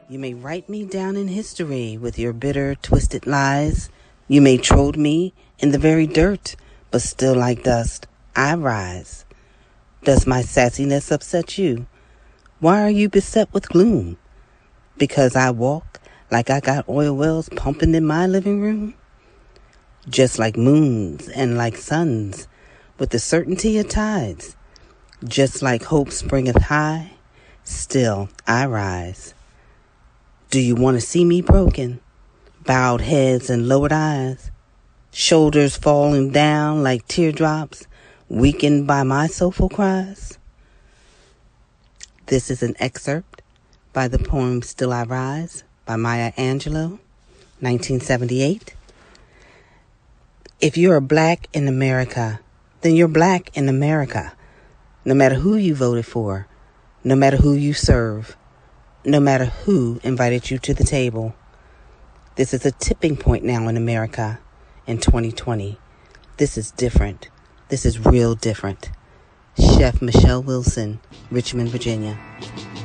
You may write me down in history with your bitter, twisted lies. You may trode me in the very dirt, but still like dust, I rise. Does my sassiness upset you? Why are you beset with gloom? Because I walk like I got oil wells pumping in my living room? Just like moons and like suns, with the certainty of tides. Just like hope springeth high, still I rise. Do you want to see me broken? Bowed heads and lowered eyes, shoulders falling down like teardrops, weakened by my soulful cries? This is an excerpt by the poem Still I Rise by Maya Angelou, 1978. If you're black in America, then you're black in America. No matter who you voted for, no matter who you serve, no matter who invited you to the table. This is a tipping point now in America in 2020. This is different. This is real different. Chef Michelle Wilson, Richmond, Virginia.